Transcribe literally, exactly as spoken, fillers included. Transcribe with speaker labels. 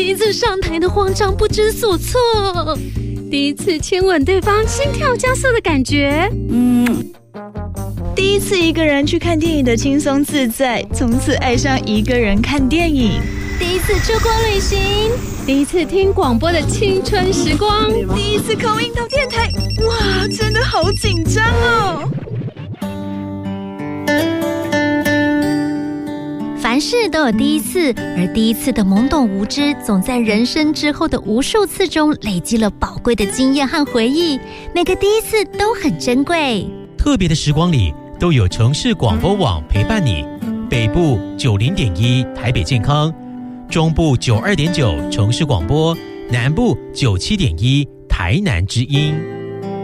Speaker 1: 一次上台的慌张不知所措，第一次亲吻对方心跳加速的感觉，
Speaker 2: 嗯，第一次一个人去看电影的轻松自在，从此爱上一个人看电影。
Speaker 1: 第一次出国旅行，第一次听广播的青春时光，
Speaker 2: 第一次口音到电台，哇，真的好紧张哦！
Speaker 1: 凡事都有第一次，而第一次的懵懂无知，总在人生之后的无数次中累积了宝贵的经验和回忆。每个第一次都很珍贵。
Speaker 3: 特别的时光里，都有城市广播网陪伴你。北部九零点一台北健康，中部九二点九城市广播，南部九七点一台南之音。